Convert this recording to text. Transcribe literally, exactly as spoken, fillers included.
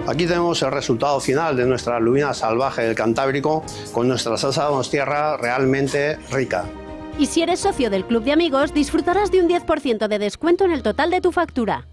Aquí tenemos el resultado final de nuestra lubina salvaje del Cantábrico con nuestra salsa donostierra realmente rica. Y si eres socio del Club de Amigos, disfrutarás de un diez por ciento de descuento en el total de tu factura.